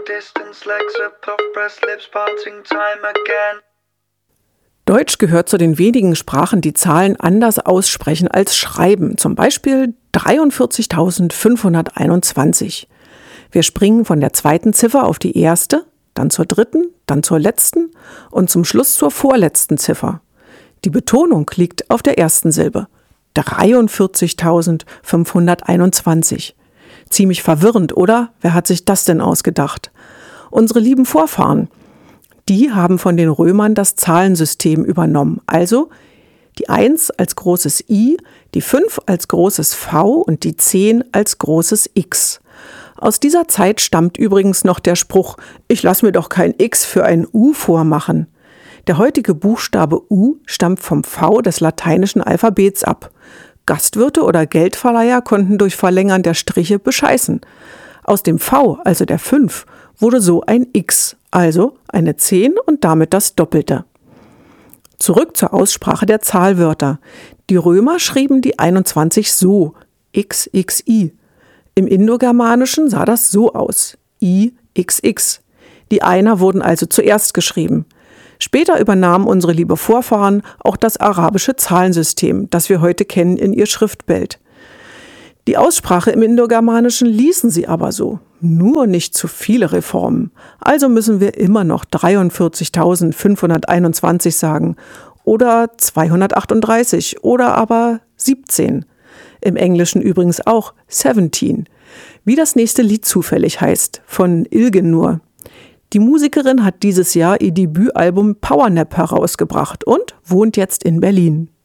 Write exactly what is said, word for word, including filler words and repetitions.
distance, legs are puffed, pressed lips parting time again. Deutsch gehört zu den wenigen Sprachen, die Zahlen anders aussprechen als schreiben. Zum Beispiel dreiundvierzigtausendfünfhunderteinundzwanzig. Wir springen von der zweiten Ziffer auf die erste, dann zur dritten, dann zur letzten und zum Schluss zur vorletzten Ziffer. Die Betonung liegt auf der ersten Silbe. dreiundvierzigtausendfünfhunderteinundzwanzig. Ziemlich verwirrend, oder? Wer hat sich das denn ausgedacht? Unsere lieben Vorfahren. Die haben von den Römern das Zahlensystem übernommen. Also die eins als großes I, die fünf als großes V und die zehn als großes X. Aus dieser Zeit stammt übrigens noch der Spruch, ich lass mir doch kein X für ein U vormachen. Der heutige Buchstabe U stammt vom V des lateinischen Alphabets ab. Gastwirte oder Geldverleiher konnten durch Verlängern der Striche bescheißen. Aus dem V, also der fünf, wurde so ein X, also eine zehn und damit das Doppelte. Zurück zur Aussprache der Zahlwörter. Die Römer schrieben die einundzwanzig so, X X I. Im Indogermanischen sah das so aus, I X X. Die Einer wurden also zuerst geschrieben. Später übernahmen unsere liebe Vorfahren auch das arabische Zahlensystem, das wir heute kennen, in ihr Schriftbild. Die Aussprache im Indogermanischen ließen sie aber so, nur nicht zu viele Reformen. Also müssen wir immer noch dreiundvierzigtausendfünfhunderteinundzwanzig sagen oder zweihundertachtunddreißig oder aber siebzehn. Im Englischen übrigens auch siebzehn, wie das nächste Lied zufällig heißt, von Ilgenur. Die Musikerin hat dieses Jahr ihr Debütalbum Powernap herausgebracht und wohnt jetzt in Berlin.